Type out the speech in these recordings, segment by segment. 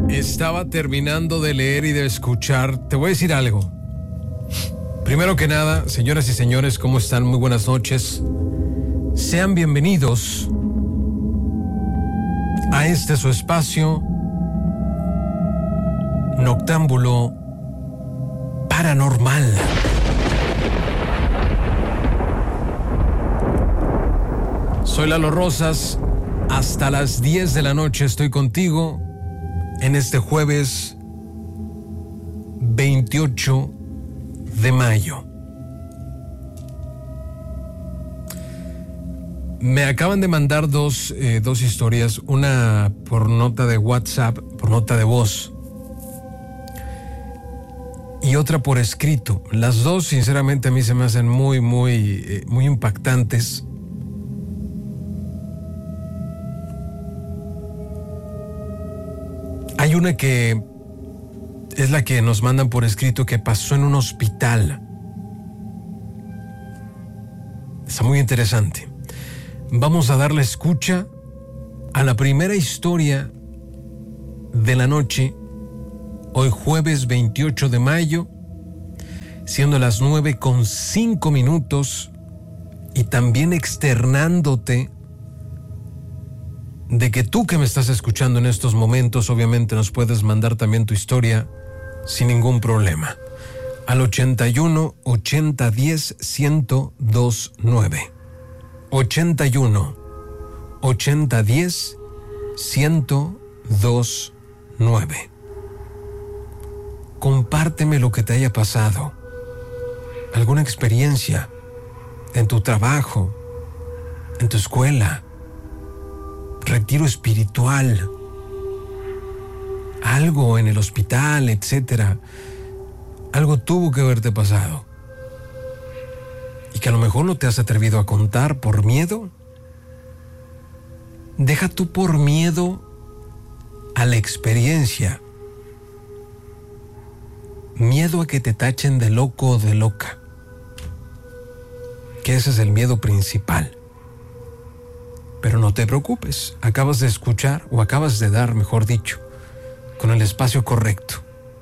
Estaba terminando de leer y de escuchar. Te voy a decir algo. Primero que nada, señoras y señores, ¿cómo están? Muy buenas noches. Sean bienvenidos a este su espacio Noctámbulo Paranormal. Soy Lalo Rosas. Hasta las 10 de la noche estoy contigo en este jueves 28 de mayo. Me acaban de mandar dos historias, una por nota de WhatsApp, por nota de voz, y otra por escrito. Las dos, sinceramente, a mí se me hacen muy impactantes. Hay una que es la que nos mandan por escrito, que pasó en un hospital. Está muy interesante. Vamos a darle escucha a la primera historia de la noche, hoy jueves 28 de mayo, siendo las 9:05, y también externándote de que tú que me estás escuchando en estos momentos, obviamente nos puedes mandar también tu historia sin ningún problema al 81 80 10 1029. 81 80 10 1029. Compárteme lo que te haya pasado, alguna experiencia en tu trabajo, en tu escuela, retiro espiritual, algo en el hospital, etcétera. Algo tuvo que haberte pasado y que a lo mejor no te has atrevido a contar por miedo. Deja tú por miedo a la experiencia, miedo a que te tachen de loco o de loca, que ese es el miedo principal. Pero no te preocupes, acabas de escuchar, o acabas de dar, mejor dicho, con el espacio correcto.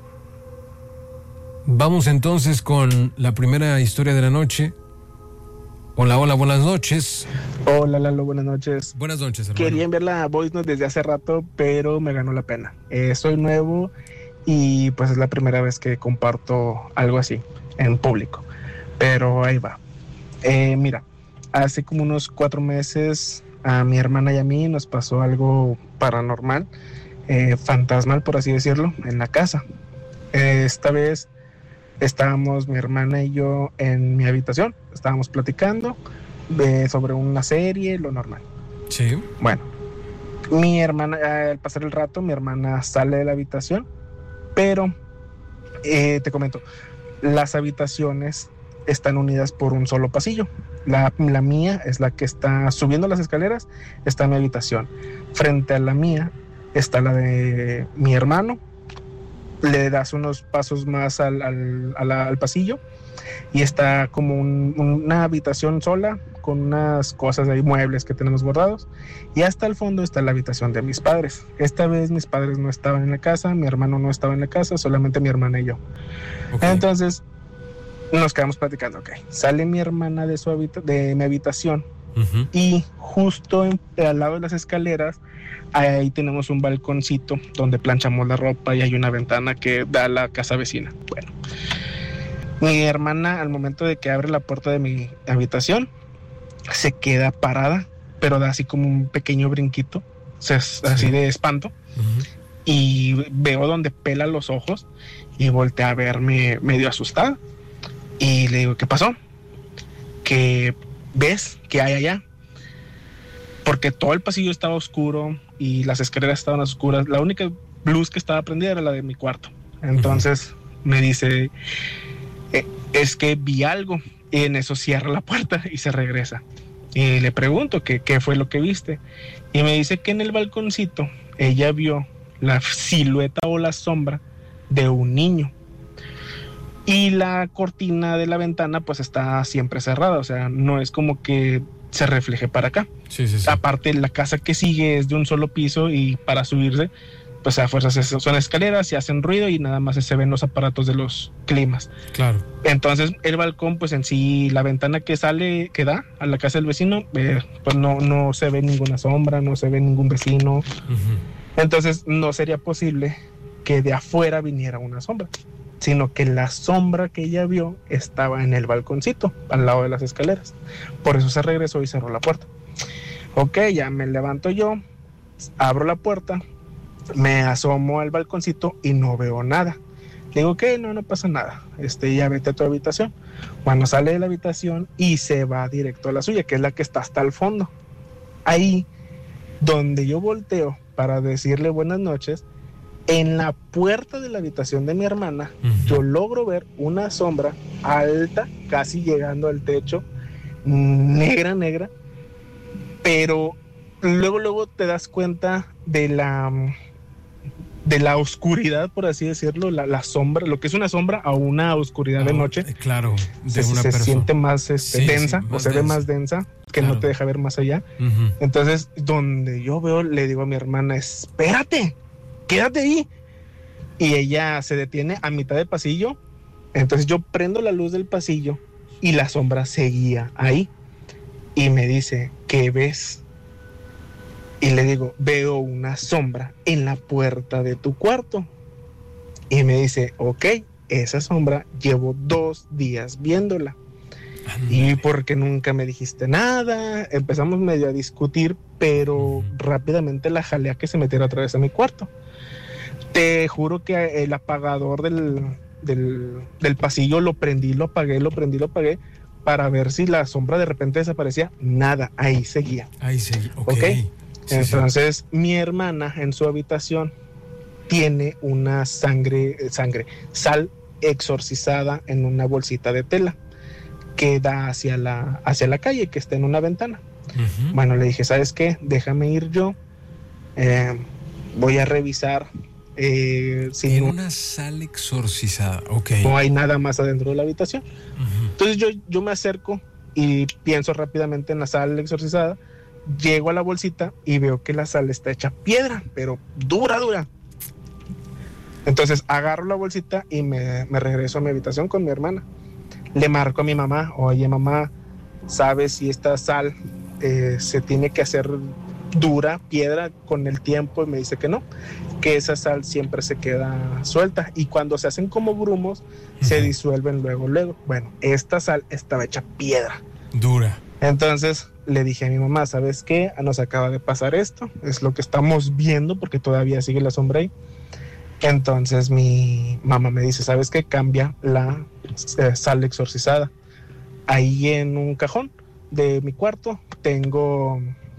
Vamos entonces con la primera historia de la noche. Hola, buenas noches. Hola, Lalo, buenas noches. Buenas noches, hermano. Quería enviar la voice note desde hace rato, pero me ganó la pena. Soy nuevo y pues es la primera vez que comparto algo así en público. Pero ahí va. Mira, hace como unos 4 meses a mi hermana y a mí nos pasó algo paranormal, fantasmal por así decirlo, en la casa. Esta vez estábamos mi hermana y yo en mi habitación, estábamos platicando sobre una serie, lo normal. Sí. Bueno, mi hermana, al pasar el rato, mi hermana sale de la habitación, pero te comento, las habitaciones están unidas por un solo pasillo. La mía es la que está subiendo las escaleras, está en mi habitación. Frente a la mía está la de mi hermano. Le das unos pasos más al pasillo y está como una habitación sola con unas cosas ahí, muebles que tenemos guardados, y hasta el fondo está la habitación de mis padres. Esta vez mis padres no estaban en la casa, mi hermano no estaba en la casa, solamente mi hermana y yo. Okay. Entonces nos quedamos platicando. Ok, sale mi hermana de mi habitación, uh-huh, y justo al lado de las escaleras ahí tenemos un balconcito donde planchamos la ropa y hay una ventana que da a la casa vecina. Bueno, mi hermana, al momento de que abre la puerta de mi habitación, se queda parada, pero da así como un pequeño brinquito, o sea, así de espanto, uh-huh, y veo donde pela los ojos y voltea a verme medio asustada. Y le digo, ¿qué pasó? ¿Qué ves que hay allá? Porque todo el pasillo estaba oscuro y las escaleras estaban oscuras. La única luz que estaba prendida era la de mi cuarto. Entonces me dice, es que vi algo. Y en eso cierra la puerta y se regresa. Y le pregunto qué fue lo que viste. Y me dice que en el balconcito ella vio la silueta o la sombra de un niño. Y la cortina de la ventana pues está siempre cerrada, o sea, no es como que se refleje para acá. Sí. Aparte, la casa que sigue es de un solo piso y para subirse pues a fuerzas son escaleras y hacen ruido y nada más se ven los aparatos de los climas. Claro. Entonces el balcón, pues en sí, la ventana que da a la casa del vecino, pues no se ve ninguna sombra, no se ve ningún vecino. Entonces no sería posible que de afuera viniera una sombra, sino que la sombra que ella vio estaba en el balconcito, al lado de las escaleras. Por eso se regresó y cerró la puerta. Ok, ya me levanto yo, abro la puerta, me asomo al balconcito y no veo nada. Le digo que no pasa nada, ya vete a tu habitación. Bueno, sale de la habitación y se va directo a la suya, que es la que está hasta el fondo. Ahí, donde yo volteo para decirle buenas noches, en la puerta de la habitación de mi hermana, yo logro ver una sombra alta, casi llegando al techo, negra, pero luego te das cuenta de la oscuridad, por así decirlo, la sombra, lo que es una sombra a una oscuridad de noche. Claro, se siente más densa, más o se ve más densa, que no te deja ver más allá. Entonces, donde yo veo, le digo a mi hermana, espérate, quédate ahí. Y ella se detiene a mitad del pasillo. Entonces yo prendo la luz del pasillo y la sombra seguía ahí. Y me dice, ¿qué ves? Y le digo, veo una sombra en la puerta de tu cuarto. Y me dice, ok, esa sombra llevo 2 días viéndola. Y porque nunca me dijiste nada, empezamos medio a discutir, pero rápidamente la jalé a que se metiera otra vez a mi cuarto. Te juro que el apagador del pasillo lo prendí, lo apagué, para ver si la sombra de repente desaparecía. Nada, ahí seguía. Ok. Entonces, mi hermana en su habitación tiene una sal exorcizada en una bolsita de tela que da hacia la calle, que está en una ventana. Bueno, le dije, ¿sabes qué? Déjame ir yo. Voy a revisar. Si una sal exorcizada, no hay nada más adentro de la habitación. Entonces yo me acerco y pienso rápidamente en la sal exorcizada. Llego a la bolsita y veo que la sal está hecha piedra, pero dura. Entonces agarro la bolsita y me regreso a mi habitación con mi hermana. Le marco a mi mamá, oye mamá, ¿sabes si esta sal se tiene que hacer dura, piedra con el tiempo? Y me dice que no, que esa sal siempre se queda suelta y cuando se hacen como grumos se disuelven luego. Bueno, esta sal estaba hecha piedra, dura. Entonces le dije a mi mamá, ¿sabes qué? Nos acaba de pasar esto, es lo que estamos viendo porque todavía sigue la sombra ahí. Entonces mi mamá me dice, ¿sabes qué? Cambia la sal exorcizada. Ahí en un cajón de mi cuarto tengo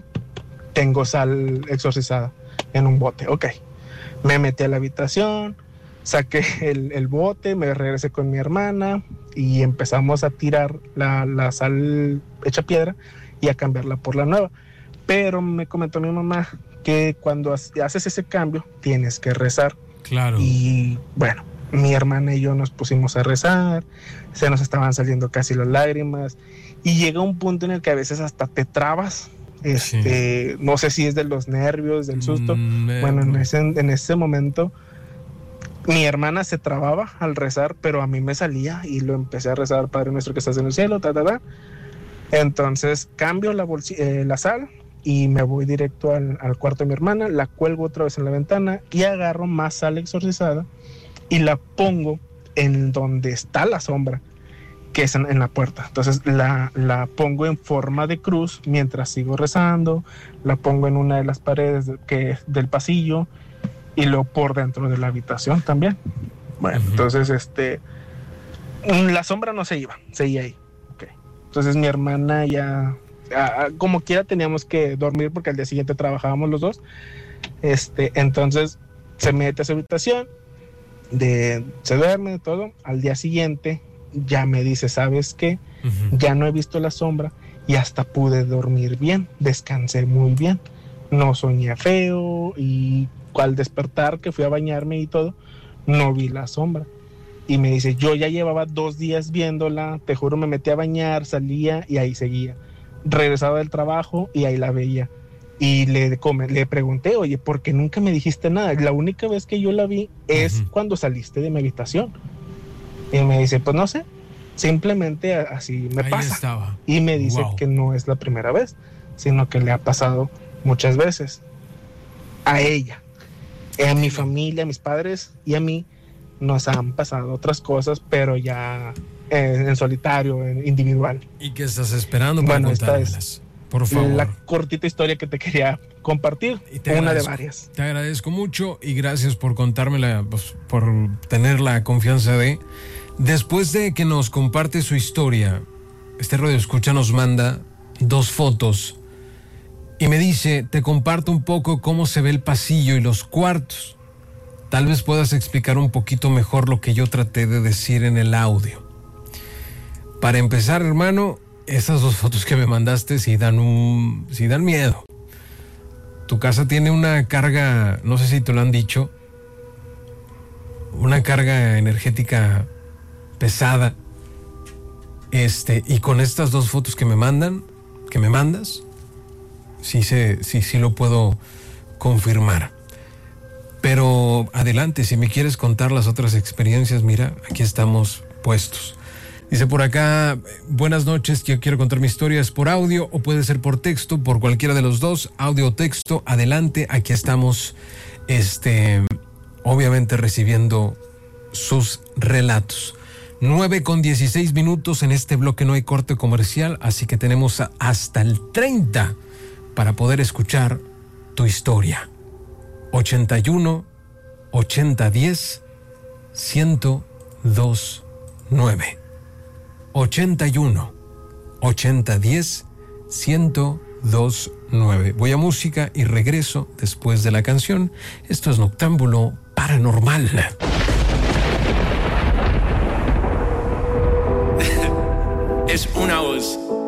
sal exorcizada en un bote. Ok, me metí a la habitación, saqué el bote, me regresé con mi hermana y empezamos a tirar la sal hecha piedra y a cambiarla por la nueva. Pero me comentó mi mamá que cuando haces ese cambio tienes que rezar. Claro. Y bueno, mi hermana y yo nos pusimos a rezar, se nos estaban saliendo casi las lágrimas y llega un punto en el que a veces hasta te trabas. No sé si es de los nervios, del susto. Bueno, en ese momento mi hermana se trababa al rezar, pero a mí me salía y lo empecé a rezar, Padre nuestro que estás en el cielo, Entonces cambio la sal y me voy directo al cuarto de mi hermana, la cuelgo otra vez en la ventana y agarro más sal exorcizada y la pongo en donde está la sombra, que es en la puerta. Entonces la pongo en forma de cruz mientras sigo rezando, la pongo en una de las paredes del pasillo y luego por dentro de la habitación también. Bueno, entonces la sombra no se iba, seguía ahí. Okay. Entonces mi hermana ya, como quiera teníamos que dormir porque al día siguiente trabajábamos los dos. Entonces se mete a su habitación, se duerme todo. Al día siguiente ya me dice, ¿sabes qué? Ya no he visto la sombra y hasta pude dormir bien, descansé muy bien, no soñé feo y al despertar que fui a bañarme y todo, no vi la sombra. Y me dice, yo ya llevaba 2 días viéndola, te juro, me metí a bañar, salía y ahí seguía. Regresaba del trabajo y ahí la veía. Y le pregunté, oye, ¿por qué nunca me dijiste nada? La única vez que yo la vi es cuando saliste de mi habitación. Y me dice, pues no sé, simplemente así me pasa. Estaba. Y me dice que no es la primera vez, sino que le ha pasado muchas veces. A ella, a mi familia, a mis padres y a mí nos han pasado otras cosas, pero ya en solitario, en individual. ¿Y qué estás esperando para contármelas? Por favor. La cortita historia que te quería compartir, una de varias. Te agradezco mucho y gracias por contármela, pues, por tener la confianza de... Después de que nos comparte su historia, este radioescucha nos manda 2 fotos y me dice, te comparto un poco cómo se ve el pasillo y los cuartos. Tal vez puedas explicar un poquito mejor lo que yo traté de decir en el audio. Para empezar, hermano, esas 2 fotos que me mandaste sí dan miedo. Tu casa tiene una carga, no sé si te lo han dicho, una carga energética pesada. Y con estas 2 fotos que me mandas, sí lo puedo confirmar. Pero adelante, si me quieres contar las otras experiencias, mira, aquí estamos puestos. Dice por acá, buenas noches, yo quiero contar mi historia, es por audio o puede ser por texto, por cualquiera de los dos, audio o texto, adelante, aquí estamos, obviamente recibiendo sus relatos. 9:16 en este bloque, no hay corte comercial, así que tenemos hasta el 30 para poder escuchar tu historia. 81 8010 1029. 81 8010 1029. Voy a música y regreso después de la canción. Esto es Noctámbulo Paranormal. Es una voz.